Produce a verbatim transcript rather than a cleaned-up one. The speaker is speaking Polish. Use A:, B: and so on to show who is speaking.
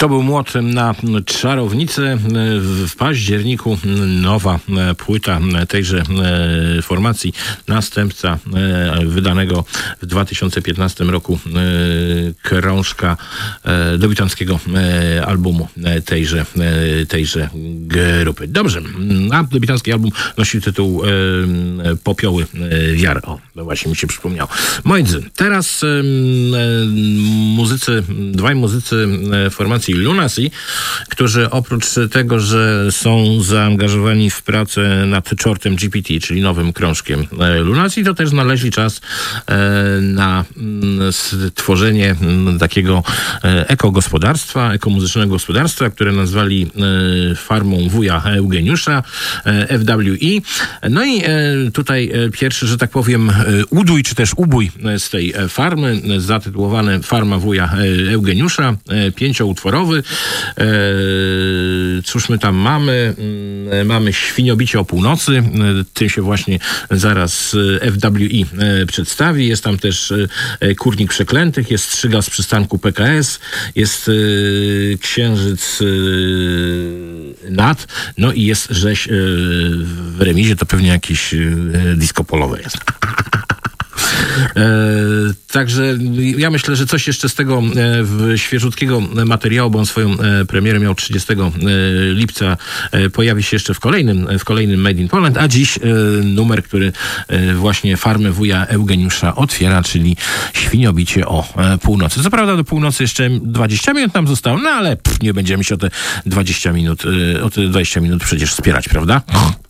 A: To był Młot na czarownicę. W październiku nowa płyta tejże formacji, następca wydanego w dwa tysiące piętnastym roku krążka debiutanckiego albumu tejże, tejże grupy. Dobrze, a debiutancki album nosi tytuł Popioły wiary. O, no właśnie mi się przypomniał. Moi drodzy, teraz muzycy, dwaj muzycy formacji Lunacy, którzy oprócz tego, że są zaangażowani w pracę nad Czortem G P T, czyli nowym krążkiem Lunacy, to też znaleźli czas na stworzenie takiego ekogospodarstwa, ekomuzycznego gospodarstwa, które nazwali farmą wuja Eugeniusza, F W E. No i tutaj pierwszy, że tak powiem, udój, czy też ubój z tej farmy, zatytułowany Farma wuja Eugeniusza, pięcioutworowy. Cóż my tam mamy? Mamy Świniobicie o północy. Tym się właśnie zaraz F W E przedstawi. Jest tam też Kurnik Przeklętych, jest Strzyga z przystanku P K S, jest Księżyc nad, no i jest Rzeź w remizie, to pewnie jakieś disco polowe jest. E, także ja myślę, że coś jeszcze z tego e, świeżutkiego materiału, bo on swoją e, premierę miał trzydziestego lipca, e, pojawi się jeszcze w kolejnym, w kolejnym Made in Poland, a dziś e, numer, który e, właśnie farmę wuja Eugeniusza otwiera, czyli Świniobicie o e, północy. Co prawda do północy jeszcze dwadzieścia minut nam zostało, no ale pff, nie będziemy się o te dwadzieścia minut, e, o te dwadzieścia minut przecież wspierać, prawda?